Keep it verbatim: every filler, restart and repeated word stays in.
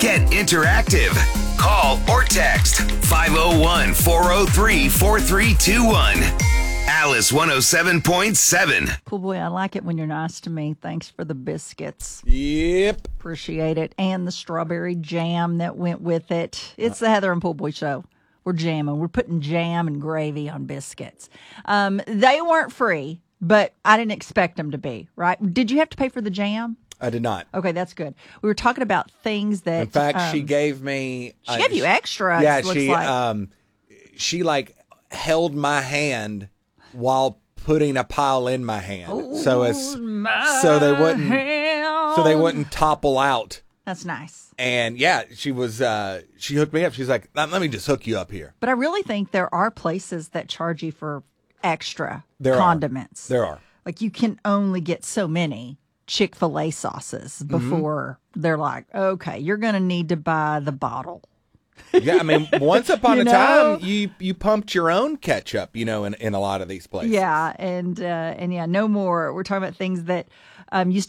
Get interactive. Call or text five oh one, four oh three, four three two one. Alice one oh seven point seven. Pool boy, I like it when you're nice to me. Thanks for the biscuits. Yep. Appreciate it. And the strawberry jam that went with it. It's the Heather and Pool Boy show. We're jamming. We're putting jam and gravy on biscuits. Um, they weren't free, but I didn't expect them to be, right? Did you have to pay for the jam? I did not. Okay, that's good. We were talking about things that... In fact, um, she gave me... She uh, gave you extra, Yeah, it looks she, like. um, she like held my hand while putting a pile in my hand. Hold so as my so they wouldn't hand. so they wouldn't topple out. That's nice. And yeah, she was uh, she hooked me up. She's like, let me just hook you up here. But I really think there are places that charge you for extra There condiments. Are. There are. Like you can only get so many Chick-fil-A sauces before mm-hmm. they're like, okay, you're going to need to buy the bottle. Yeah, I mean, once upon you a know? time, you you pumped your own ketchup, you know, in, in a lot of these places. Yeah, and uh, and yeah, no more. We're talking about things that um, used